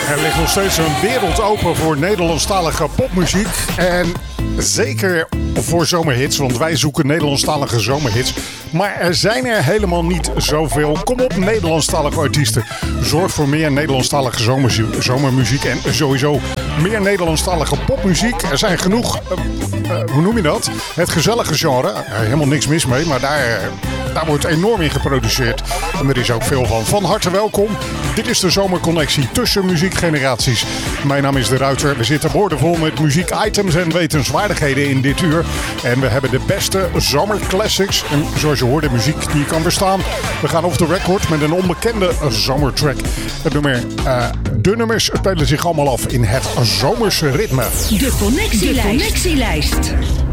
Er ligt nog steeds een wereld open voor Nederlandstalige popmuziek. En zeker voor zomerhits, want wij zoeken Nederlandstalige zomerhits. Maar er zijn er helemaal niet zoveel. Kom op, Nederlandstalige artiesten. Zorg voor meer Nederlandstalige zomermuziek en sowieso meer Nederlandstalige popmuziek. Er zijn genoeg, hoe noem je dat? Het gezellige genre. Helemaal niks mis mee, maar daar wordt enorm in geproduceerd. En er is ook veel van. Van harte welkom. Dit is de zomerconnectie tussen muziekgeneraties. Mijn naam is De Ruiter. We zitten boordevol met muziekitems en wetenswaardigheden in dit uur. En we hebben de beste zomerclassics. En zoals je hoort, de muziek die je kan verstaan. We gaan off the record met een onbekende zomertrack. De nummers spelen zich allemaal af in het zomerse ritme. De connectielijst.